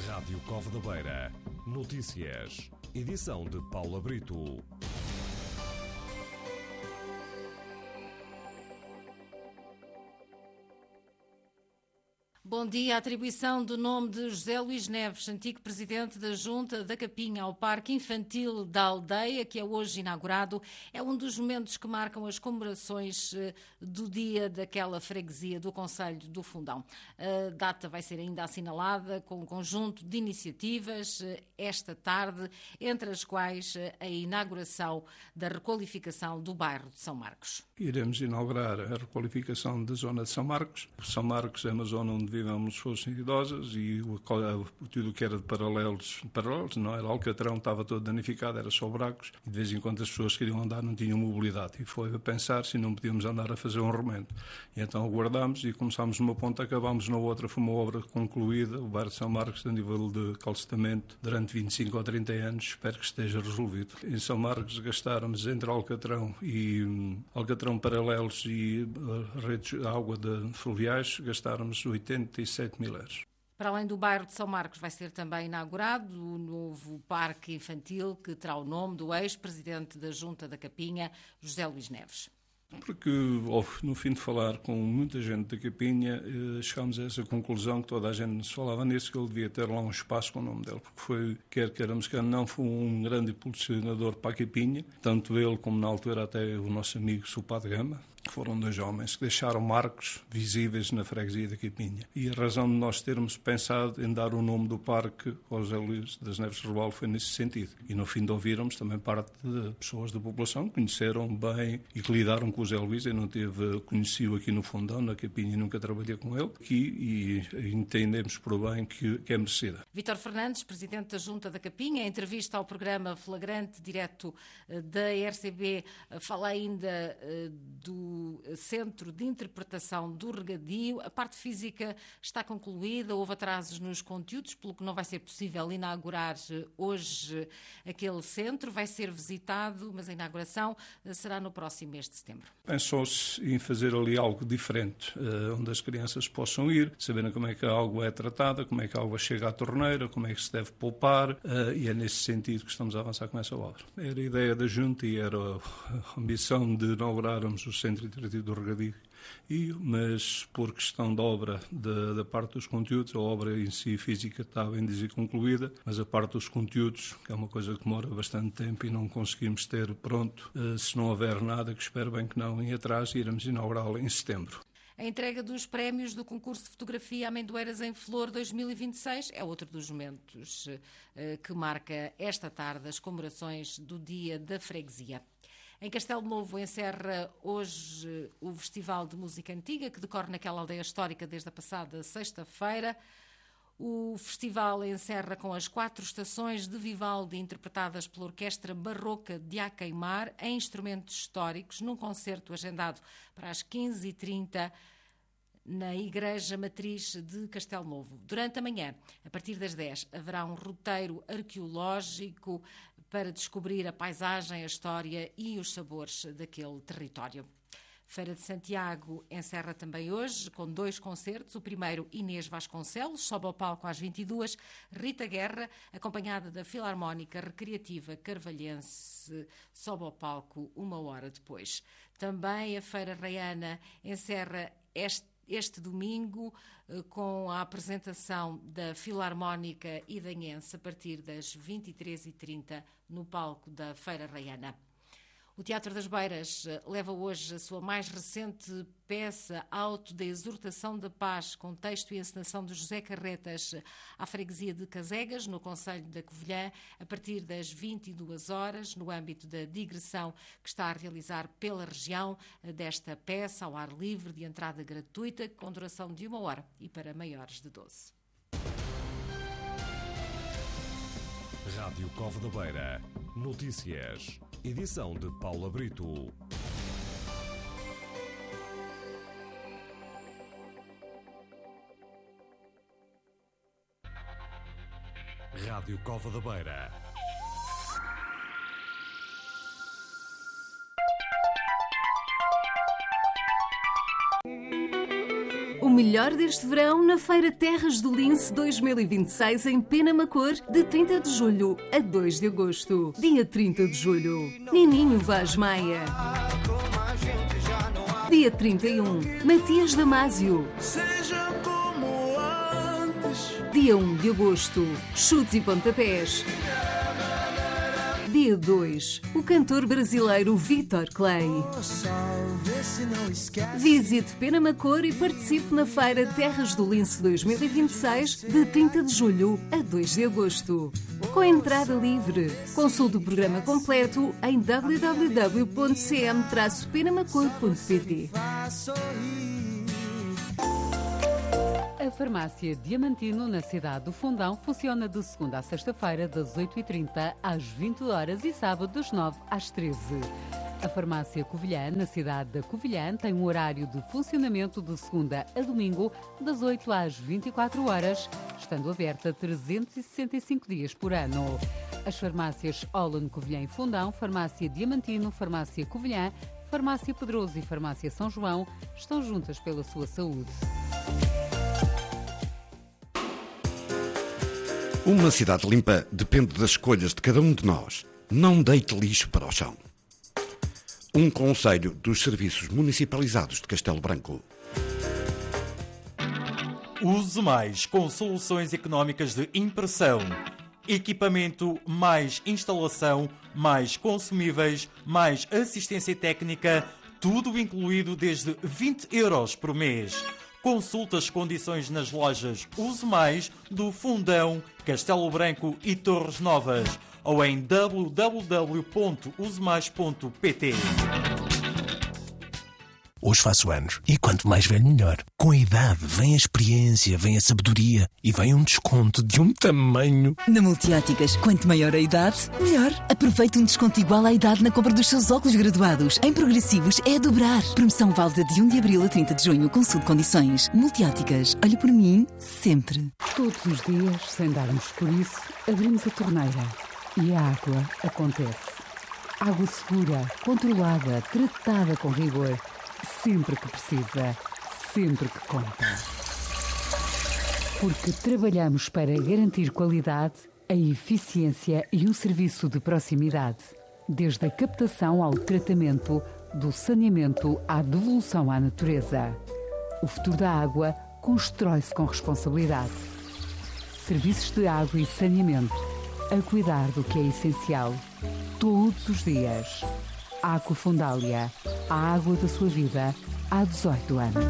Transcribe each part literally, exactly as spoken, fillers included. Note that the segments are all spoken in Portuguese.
Rádio Cova da Beira. Notícias. Edição de Paula Brito. Bom dia. A atribuição do nome de José Luís Neves, antigo presidente da Junta da Capinha, ao Parque Infantil da Aldeia, que é hoje inaugurado, é um dos momentos que marcam as comemorações do dia daquela freguesia do Concelho do Fundão. A data vai ser ainda assinalada com um conjunto de iniciativas esta tarde, entre as quais a inauguração da requalificação do bairro de São Marcos. Iremos inaugurar a requalificação da zona de São Marcos. São Marcos é uma zona onde vivem pessoas idosas e o, tudo o que era de paralelos, paralelos não era Alcatrão, estava todo danificado, era só buracos e de vez em quando as pessoas queriam andar, não tinham mobilidade e foi a pensar se não podíamos andar a fazer um remendo. E então aguardámos e começámos numa ponta, acabámos na outra, foi uma obra concluída, o bairro de São Marcos a nível de calcetamento durante vinte e cinco ou trinta anos, espero que esteja resolvido. Em São Marcos gastáramos entre Alcatrão e um, Alcatrão paralelos e uh, redes de água de fluviais, gastáramos oitenta e sete mil euros. Para além do bairro de São Marcos, vai ser também inaugurado o novo parque infantil que terá o nome do ex-presidente da Junta da Capinha, José Luís Neves. Porque, no fim de falar com muita gente da Capinha, chegámos a essa conclusão que toda a gente nos falava nisso, que ele devia ter lá um espaço com o nome dele, porque foi, quer queiramos quer não, foi um grande impulsionador para a Capinha, tanto ele como na altura até o nosso amigo Supá de Gama, que foram dois homens que deixaram marcos visíveis na freguesia da Capinha. E a razão de nós termos pensado em dar o nome do parque ao José Luís das Neves Robalo foi nesse sentido. E no fim de ouvirmos também parte de pessoas da população que conheceram bem e que lidaram com o José Luís. Eu não tive, conheci-o aqui no Fundão, na Capinha, e nunca trabalhei com ele. Aqui, e entendemos por bem que, que é merecida. Vítor Fernandes, presidente da Junta da Capinha, em entrevista ao programa Flagrante, direto da R C B, fala ainda do Centro de Interpretação do Regadio. A parte física está concluída, houve atrasos nos conteúdos, pelo que não vai ser possível inaugurar hoje aquele centro. Vai ser visitado, mas a inauguração será no próximo mês de setembro. Pensou-se em fazer ali algo diferente, onde as crianças possam ir, saberem como é que a água é tratada, como é que a água chega à torneira, como é que se deve poupar, e é nesse sentido que estamos a avançar com essa obra. Era a ideia da Junta e era a ambição de inaugurarmos o Centro Interativo do Regadio, e, mas por questão da obra, da, da parte dos conteúdos, a obra em si física está bem dizer concluída, mas a parte dos conteúdos, que é uma coisa que demora bastante tempo e não conseguimos ter pronto, se não houver nada, que espero bem que não, em atrás, iremos inaugurá-lo em setembro. A entrega dos prémios do concurso de fotografia Amendoeiras em Flor dois mil e vinte e seis é outro dos momentos uh, que marca esta tarde as comemorações do Dia da Freguesia. Em Castelo Novo encerra hoje o Festival de Música Antiga, que decorre naquela aldeia histórica desde a passada sexta-feira. O festival encerra com as quatro estações de Vivaldi interpretadas pela Orquestra Barroca de A Queimar em instrumentos históricos, num concerto agendado para as quinze e trinta na Igreja Matriz de Castelo Novo. Durante a manhã, a partir das dez, haverá um roteiro arqueológico para descobrir a paisagem, a história e os sabores daquele território. Feira de Santiago encerra também hoje com dois concertos. O primeiro, Inês Vasconcelos, sobe ao palco às vinte e duas. Rita Guerra, acompanhada da Filarmónica Recreativa Carvalhense, sobe ao palco uma hora depois. Também a Feira Raiana encerra este Este domingo, com a apresentação da Filarmónica Idanhense a partir das vinte e três e trinta no palco da Feira Raiana. O Teatro das Beiras leva hoje a sua mais recente peça, Auto da Exortação da Paz, com texto e encenação de José Carretas, à freguesia de Casegas, no concelho da Covilhã, a partir das vinte e duas horas, no âmbito da digressão que está a realizar pela região desta peça, ao ar livre, de entrada gratuita, com duração de uma hora e para maiores de doze. Rádio Cova da Beira. Notícias. Edição de Paula Brito. Rádio Cova da Beira. O melhor melhor deste verão na Feira Terras do Lince dois mil e vinte e seis em Penamacor, de trinta de julho a dois de agosto. Dia trinta de julho, Nininho Vaz Maia. Dia trinta e um, Matias Damasio. Dia um de agosto, Chutes e Pontapés. Dia dois, o cantor brasileiro Vitor Clay. Visite Penamacor e participe na Feira Terras do Lince dois mil e vinte e seis, de trinta de julho a dois de agosto. Com entrada livre. Consulte o programa completo em w w w ponto c m traço penamacor ponto p t. A Farmácia Diamantino, na cidade do Fundão, funciona de segunda a sexta-feira, das oito e trinta às vinte horas e sábado, das nove às treze. A Farmácia Covilhã, na cidade da Covilhã, tem um horário de funcionamento de segunda a domingo, das oito às vinte e quatro horas, estando aberta trezentos e sessenta e cinco dias por ano. As farmácias Olan Covilhã e Fundão, Farmácia Diamantino, Farmácia Covilhã, Farmácia Pedroso e Farmácia São João estão juntas pela sua saúde. Uma cidade limpa depende das escolhas de cada um de nós. Não deite lixo para o chão. Um conselho dos serviços municipalizados de Castelo Branco. Use mais com soluções económicas de impressão. Equipamento, mais instalação, mais consumíveis, mais assistência técnica, tudo incluído desde vinte euros por mês. Consulte as condições nas lojas Use Mais do Fundão, Castelo Branco e Torres Novas ou em w w w ponto use mais ponto p t. Hoje faço anos e quanto mais velho melhor. Com a idade vem a experiência, vem a sabedoria e vem um desconto de um tamanho. Na Multióticas, quanto maior a idade, melhor. Aproveite um desconto igual à idade na compra dos seus óculos graduados. Em progressivos é a dobrar. Promoção válida de um de abril a trinta de junho. Consulte condições. Multióticas, olhe por mim sempre. Todos os dias, sem darmos por isso, abrimos a torneira e a água acontece. Água segura, controlada, tratada com rigor. Sempre que precisa, sempre que conta. Porque trabalhamos para garantir qualidade, a eficiência e o serviço de proximidade. Desde a captação ao tratamento, do saneamento à devolução à natureza. O futuro da água constrói-se com responsabilidade. Serviços de água e saneamento, a cuidar do que é essencial, todos os dias. Aqua Fundália, a água da sua vida, há dezoito anos.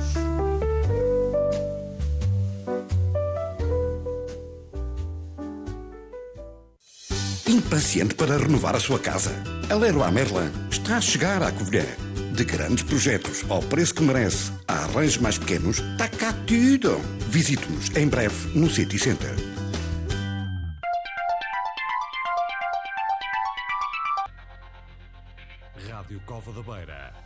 Impaciente para renovar a sua casa? A Leroy Merlin está a chegar à Covilhã. De grandes projetos ao preço que merece, a arranjos mais pequenos, está cá tudo. Visite-nos em breve no City Center. Rádio Cova da Beira.